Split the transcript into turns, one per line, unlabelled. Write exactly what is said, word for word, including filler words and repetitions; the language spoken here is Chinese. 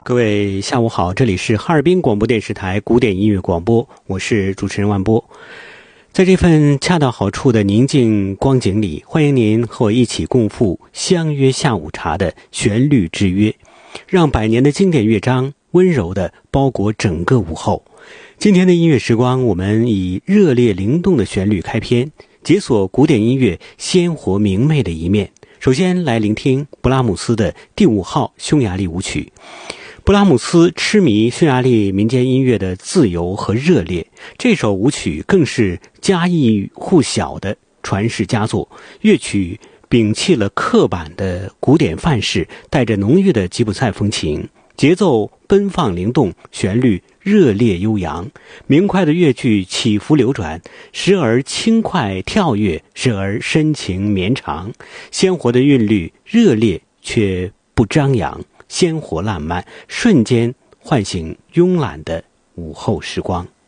各位下午好，这里是哈尔滨广播电视台古典音乐广播，我是主持人万波。在这份恰到好处的宁静光景里，欢迎您和我一起共赴相约下午茶的旋律之约，让百年的经典乐章温柔地包裹整个午后。今天的音乐时光，我们以热烈灵动的旋律开篇，解锁古典音乐鲜活明媚的一面。首先来聆听布拉姆斯的第五号匈牙利舞曲。布拉姆斯痴迷匈牙利民间音乐的自由和热烈，这首舞曲更是家喻户晓的传世佳作。乐曲摒弃了刻板的古典范式，带着浓郁的吉普赛风情，节奏奔放灵动，旋律热烈悠扬，明快的乐句起伏流转，时而轻快跳跃，时而深情绵长，鲜活的韵律，热烈却不张扬，鲜活烂漫，瞬间唤醒慵懒的午后时光。